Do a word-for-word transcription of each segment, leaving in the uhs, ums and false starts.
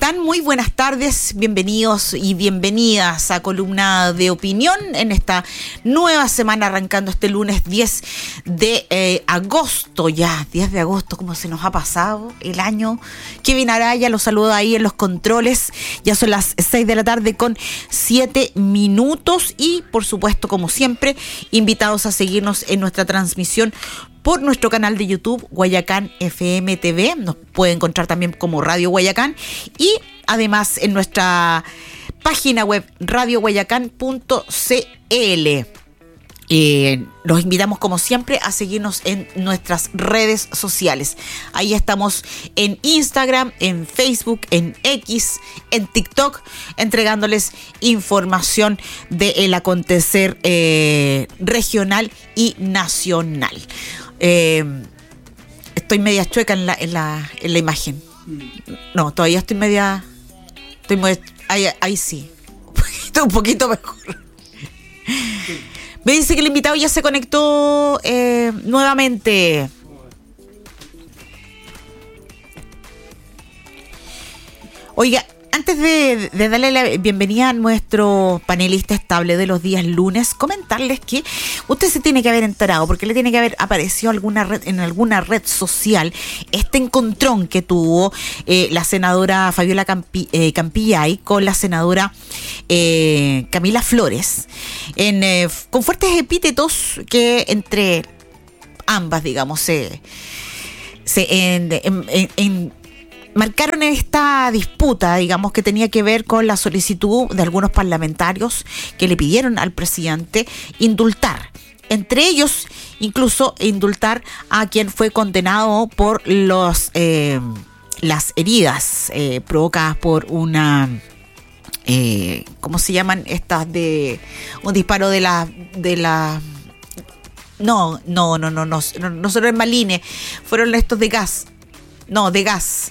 están? Muy buenas tardes, bienvenidos y bienvenidas a Columna de Opinión en esta nueva semana, arrancando este lunes diez de eh, agosto, ya, diez de agosto, ¿cómo se nos ha pasado el año? Kevin Araya los saluda ahí en los controles, ya son las seis de la tarde con siete minutos y, por supuesto, como siempre, invitados a seguirnos en nuestra transmisión por nuestro canal de YouTube, Guayacán F M T V. Nos puede encontrar también como Radio Guayacán. Y además en nuestra página web, radio guayacán punto c l. Eh, los invitamos, como siempre, a seguirnos en nuestras redes sociales. Ahí estamos en Instagram, en Facebook, en X, en TikTok, entregándoles información del acontecer eh, regional y nacional. Eh, estoy media chueca en la, en la, en la imagen. No, todavía estoy media... Estoy muy, ahí, ahí sí. Un poquito, un poquito mejor. Me dice que el invitado ya se conectó eh, nuevamente. Oiga, antes de, de darle la bienvenida a nuestro panelista estable de los días lunes, comentarles que usted se tiene que haber enterado, porque le tiene que haber aparecido alguna red, en alguna red social este encontrón que tuvo eh, la senadora Fabiola Campi, eh, Campillay con la senadora eh, Camila Flores, en, eh, con fuertes epítetos que entre ambas, digamos, se, se en, en, en, en marcaron esta disputa, digamos, que tenía que ver con la solicitud de algunos parlamentarios que le pidieron al presidente indultar. Entre ellos, incluso indultar a quien fue condenado por los eh, las heridas eh, provocadas por una... Eh, ¿Cómo se llaman estas? De un disparo de la... De la no, no, no, no, no, no, no son en Malines, fueron estos de gas. No, de gas.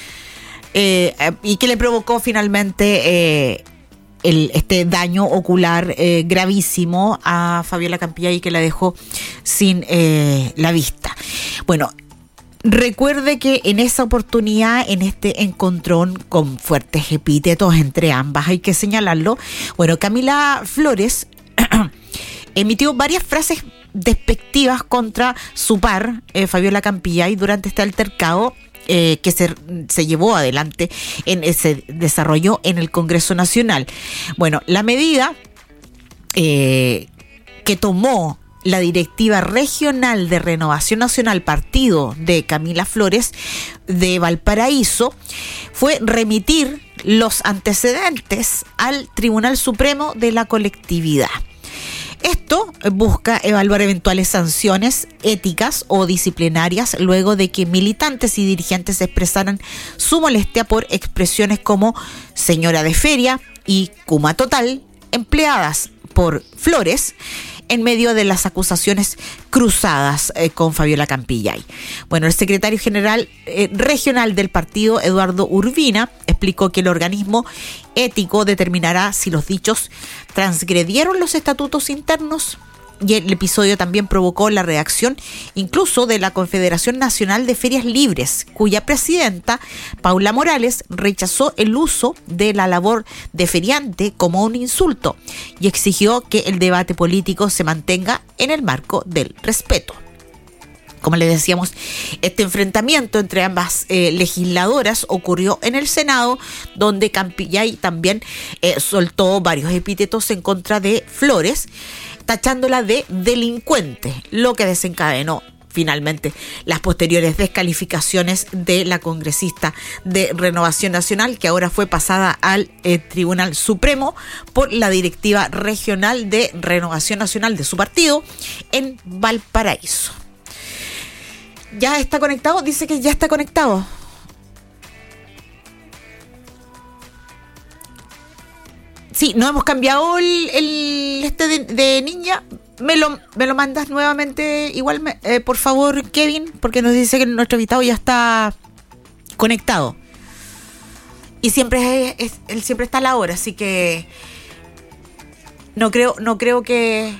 Eh, y que le provocó finalmente eh, el, este daño ocular eh, gravísimo a Fabiola Campillay, que la dejó sin eh, la vista. Bueno, recuerde que en esa oportunidad, en este encontrón con fuertes epítetos entre ambas, hay que señalarlo, bueno, Camila Flores emitió varias frases despectivas contra su par, eh, Fabiola Campillay, durante este altercado Eh, que se, se llevó adelante, en ese desarrollo en el Congreso Nacional. Bueno, la medida eh, que tomó la directiva regional de Renovación Nacional, partido de Camila Flores de Valparaíso, fue remitir los antecedentes al Tribunal Supremo de la colectividad. Esto busca evaluar eventuales sanciones éticas o disciplinarias luego de que militantes y dirigentes expresaran su molestia por expresiones como señora de feria y Kuma Total, empleadas por Flores en medio de las acusaciones cruzadas eh, con Fabiola Campillay. Bueno, el secretario general eh, regional del partido, Eduardo Urbina, explicó que el organismo ético determinará si los dichos transgredieron los estatutos internos, y el episodio también provocó la reacción incluso de la Confederación Nacional de Ferias Libres, cuya presidenta, Paula Morales, rechazó el uso de la labor de feriante como un insulto y exigió que el debate político se mantenga en el marco del respeto. Como les decíamos, este enfrentamiento entre ambas eh, legisladoras ocurrió en el Senado, donde Campillay también eh, soltó varios epítetos en contra de Flores, tachándola de delincuente, lo que desencadenó finalmente las posteriores descalificaciones de la congresista de Renovación Nacional, que ahora fue pasada al eh, Tribunal Supremo por la directiva regional de Renovación Nacional de su partido en Valparaíso. ¿Ya está conectado? Dice que ya está conectado. Sí, no hemos cambiado el, el este de, de Ninja. Me lo, me lo mandas nuevamente igual, me, eh, por favor, Kevin, porque nos dice que nuestro invitado ya está conectado. Y siempre es, es, él siempre está a la hora, así que no creo, no creo que,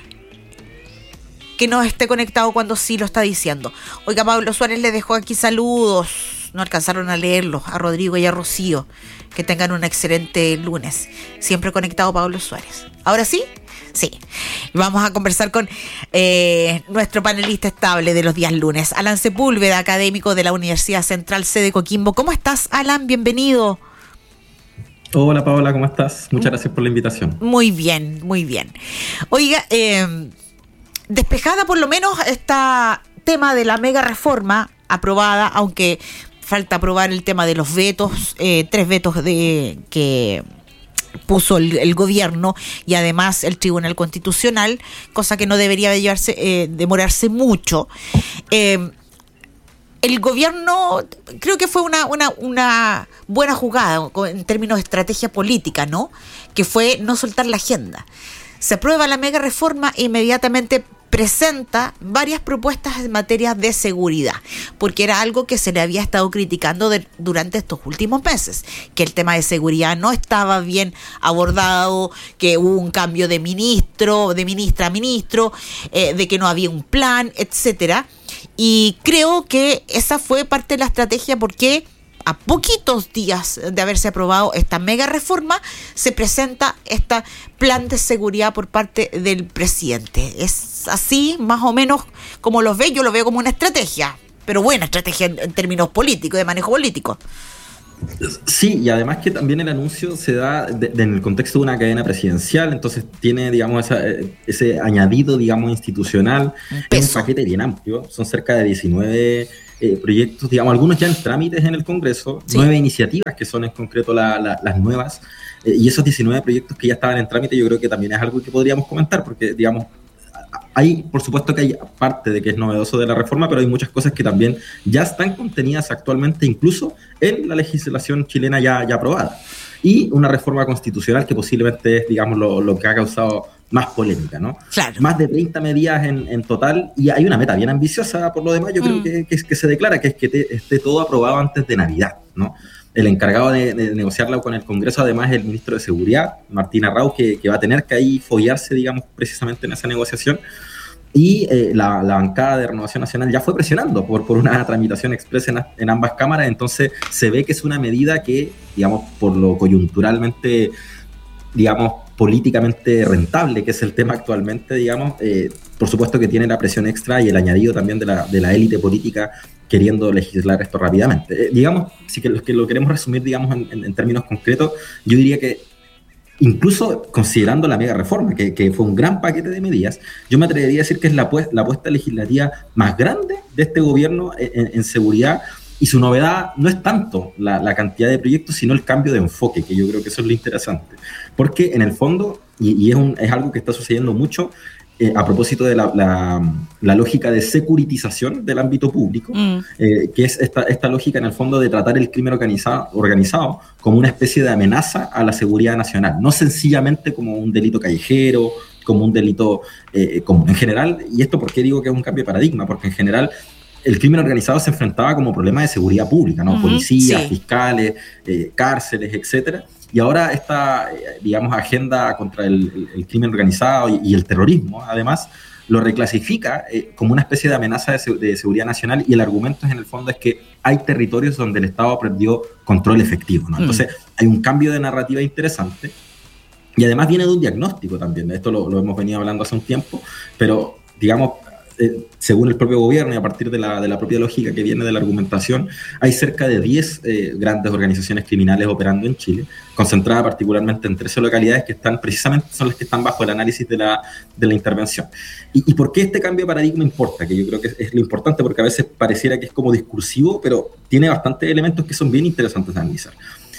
que no esté conectado cuando sí lo está diciendo. Oiga, Pablo Suárez le dejó aquí saludos. no alcanzaron a leerlos, a Rodrigo y a Rocío. Que tengan un excelente lunes. Siempre conectado Pablo Suárez. ¿Ahora sí? Sí. Vamos a conversar con eh, nuestro panelista estable de los días lunes, Alan Sepúlveda, académico de la Universidad Central Sede Coquimbo. ¿Cómo estás, Alan? Bienvenido. Hola, Paola, ¿cómo estás? Muchas gracias por la invitación. Muy bien, muy bien. Oiga, eh, despejada por lo menos este tema de la mega reforma aprobada, aunque falta aprobar el tema de los vetos, eh, tres vetos de que puso el, el gobierno y además el Tribunal Constitucional, cosa que no debería llevarse, eh, demorarse mucho. Eh, el gobierno creo que fue una, una, una buena jugada en términos de estrategia política, ¿no? Que fue no soltar la agenda. Se aprueba la mega reforma e inmediatamente presenta varias propuestas en materia de seguridad, porque era algo que se le había estado criticando de, durante estos últimos meses, que el tema de seguridad no estaba bien abordado, que hubo un cambio de ministro, de ministra a ministro, eh, de que no había un plan, etcétera. Y creo que esa fue parte de la estrategia porque a poquitos días de haberse aprobado esta mega reforma, se presenta este plan de seguridad por parte del presidente. Es así, más o menos, como los ve, yo lo veo como una estrategia, pero buena estrategia en, en términos políticos, de manejo político. Sí, y además que también el anuncio se da de, de, en el contexto de una cadena presidencial, entonces tiene, digamos, esa, ese añadido, digamos, institucional. Es un paquete bien amplio, son cerca de diecinueve eh, proyectos, digamos, algunos ya en trámites en el Congreso, sí. nueve iniciativas que son en concreto la, la, las nuevas, eh, y esos diecinueve proyectos que ya estaban en trámite yo creo que también es algo que podríamos comentar, porque, digamos, hay, por supuesto que hay parte de que es novedoso de la reforma, pero hay muchas cosas que también ya están contenidas actualmente, incluso en la legislación chilena ya, ya aprobada. Y una reforma constitucional que posiblemente es, digamos, lo, lo que ha causado más polémica, ¿no? Claro. Más de treinta medidas en, en total, y hay una meta bien ambiciosa por lo demás, yo mm. creo que, que, que se declara, que es que te, esté todo aprobado antes de Navidad, ¿no? El encargado de, de negociarla con el Congreso, además, es el ministro de Seguridad, Martín Arrau, que, que va a tener que ahí follarse, digamos, precisamente en esa negociación. Y eh, la, la bancada de Renovación Nacional ya fue presionando por, por una tramitación expresa en, en ambas cámaras, entonces se ve que es una medida que, digamos, por lo coyunturalmente, digamos, políticamente rentable, que es el tema actualmente, digamos, eh, por supuesto que tiene la presión extra y el añadido también de la, de la élite política queriendo legislar esto rápidamente. Eh, digamos, si que lo, que lo queremos resumir, digamos, en, en, en términos concretos, yo diría que incluso considerando la mega reforma, que, que fue un gran paquete de medidas, yo me atrevería a decir que es la, la apuesta legislativa más grande de este gobierno en, en seguridad, y su novedad no es tanto la, la cantidad de proyectos, sino el cambio de enfoque, que yo creo que eso es lo interesante. Porque en el fondo, y, y es, un, es algo que está sucediendo mucho, Eh, a propósito de la, la, la lógica de securitización del ámbito público, mm. eh, que es esta, esta lógica en el fondo de tratar el crimen organizado, organizado como una especie de amenaza a la seguridad nacional, no sencillamente como un delito callejero, como un delito eh, común en general. Y esto, ¿por qué digo que es un cambio de paradigma? Porque en general el crimen organizado se enfrentaba como problema de seguridad pública, ¿no? Mm-hmm, policías, sí. fiscales, eh, cárceles, etcétera. Y ahora esta, digamos, agenda contra el, el, el crimen organizado y, y el terrorismo, además, lo reclasifica eh, como una especie de amenaza de, de seguridad nacional, y el argumento es, en el fondo, es que hay territorios donde el Estado perdió control efectivo, ¿no? Entonces, mm. hay un cambio de narrativa interesante, y además viene de un diagnóstico también. Esto lo, lo hemos venido hablando hace un tiempo, pero, digamos, Eh, según el propio gobierno y a partir de la, de la propia lógica que viene de la argumentación, hay cerca de diez eh, grandes organizaciones criminales operando en Chile, concentradas particularmente en trece localidades que están, precisamente son las que están bajo el análisis de la, de la intervención. ¿Y, ¿Y por qué este cambio de paradigma importa? Que yo creo que es, es lo importante, porque a veces pareciera que es como discursivo, pero tiene bastantes elementos que son bien interesantes de analizar.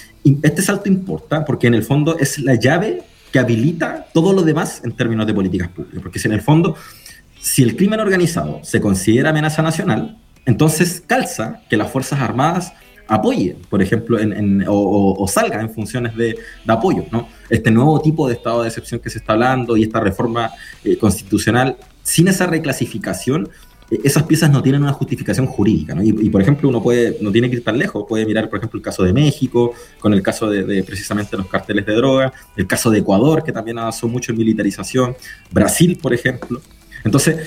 Y este salto importa porque en el fondo es la llave que habilita todo lo demás en términos de políticas públicas, porque si en el fondo, si el crimen organizado se considera amenaza nacional, entonces calza que las Fuerzas Armadas apoyen, por ejemplo, en, en, o, o, o salgan en funciones de, de apoyo, ¿no? Este nuevo tipo de estado de excepción que se está hablando y esta reforma eh, constitucional, sin esa reclasificación, eh, esas piezas no tienen una justificación jurídica, ¿no? Y, y, por ejemplo, uno puede, no tiene que ir tan lejos, puede mirar, por ejemplo, el caso de México, con el caso de, de precisamente los carteles de droga, el caso de Ecuador, que también avanzó mucho en militarización, Brasil, por ejemplo. Entonces,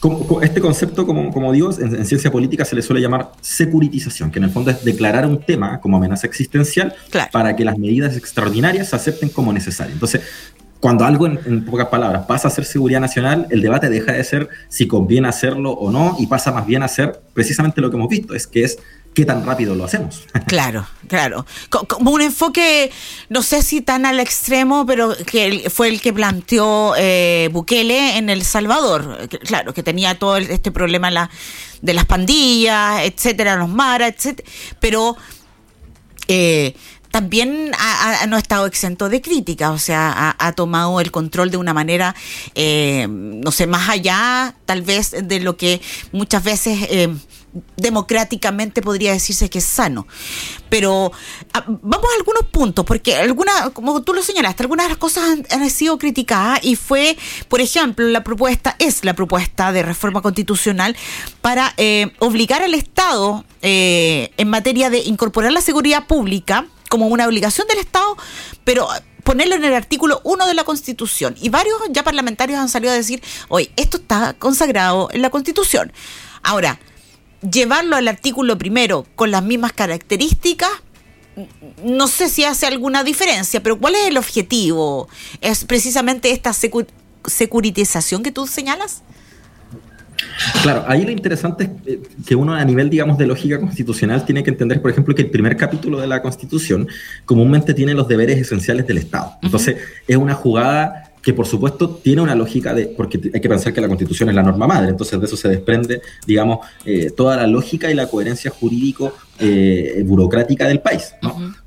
Este concepto, como, como digo, en, en ciencia política se le suele llamar securitización, que en el fondo es declarar un tema como amenaza existencial, claro, para que las medidas extraordinarias se acepten como necesarias. Entonces, cuando algo, en, en pocas palabras, pasa a ser seguridad nacional, el debate deja de ser si conviene hacerlo o no y pasa más bien a ser precisamente lo que hemos visto, es que es qué tan rápido lo hacemos. Claro, claro. Como un enfoque, no sé si tan al extremo, pero que fue el que planteó eh, Bukele en El Salvador. Claro, que tenía todo este problema la, de las pandillas, etcétera, los maras, etcétera. Pero eh, también ha, ha, no ha estado exento de crítica, o sea, ha, ha tomado el control de una manera, eh, no sé, más allá tal vez de lo que muchas veces eh, democráticamente podría decirse que es sano. Pero a, vamos a algunos puntos, porque algunas, como tú lo señalaste, algunas de las cosas han, han sido criticadas y fue, por ejemplo, la propuesta, es la propuesta de reforma constitucional para eh, obligar al Estado eh, en materia de incorporar la seguridad pública como una obligación del Estado, pero ponerlo en el artículo uno de la Constitución. Y varios ya parlamentarios han salido a decir, oye, esto está consagrado en la Constitución. Ahora, llevarlo al artículo primero con las mismas características, no sé si hace alguna diferencia, pero ¿cuál es el objetivo? ¿Es precisamente esta secu- securitización que tú señalas? Claro, ahí lo interesante es que uno a nivel, digamos, de lógica constitucional tiene que entender, por ejemplo, que el primer capítulo de la Constitución comúnmente tiene los deberes esenciales del Estado. Entonces, uh-huh. es una jugada que, por supuesto, tiene una lógica de, porque hay que pensar que la Constitución es la norma madre, entonces de eso se desprende, digamos, eh, toda la lógica y la coherencia jurídico eh, burocrática del país, ¿no? Uh-huh.